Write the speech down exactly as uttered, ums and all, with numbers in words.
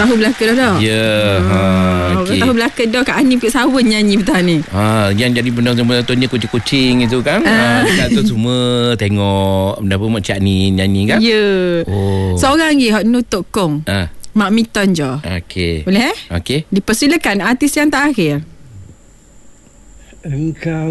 tahu belaka dah dah. Ya. Ha, okay. Tahu belaka dah Kak Ani Pik Sawan nyanyi betul ni. Ha, yang jadi penonton-penontonnya kucing-kucing itu kan. Ha, dekat tu semua tengok benda apa Mak Cik Ni nyanyi kan. Ya. Oh. Seorang lagi hak nutuk kong. Ha. Mak Miton je. Okey. Boleh eh? Okey. Dipersilakan artis yang terakhir. Engkau